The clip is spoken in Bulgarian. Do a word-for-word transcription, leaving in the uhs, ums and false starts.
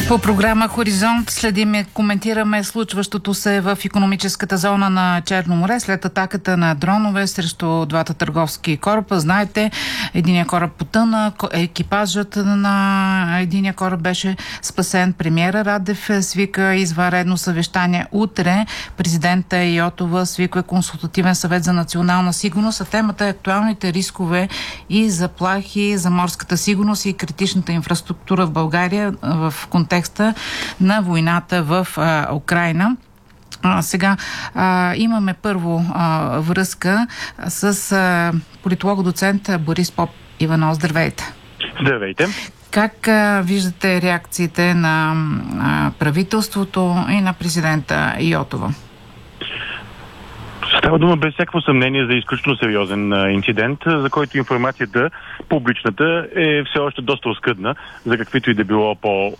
По програма Хоризонт следим и коментираме случващото се в икономическата зона на Черно море след атаката на дронове срещу двата търговски кораба. Знаете, единия кораб потъна, екипажът на единия кораб беше спасен. Премиера Радев свика извънредно съвещание утре. Президента Йотова свиква консултативен съвет за национална сигурност, а темата е актуалните рискове и заплахи за морската сигурност и критичната инфраструктура в България в контекста на войната в а, Украйна. А, сега а, имаме първо а, връзка с а, политолог-доцент Борис Попиванов. Здравейте! Здравейте! Как а, виждате реакциите на а, правителството и на президента Йотова? Става дума без всяко съмнение за изключително сериозен а, инцидент, за който информацията, публичната, е все още доста оскъдна, за каквито и да било по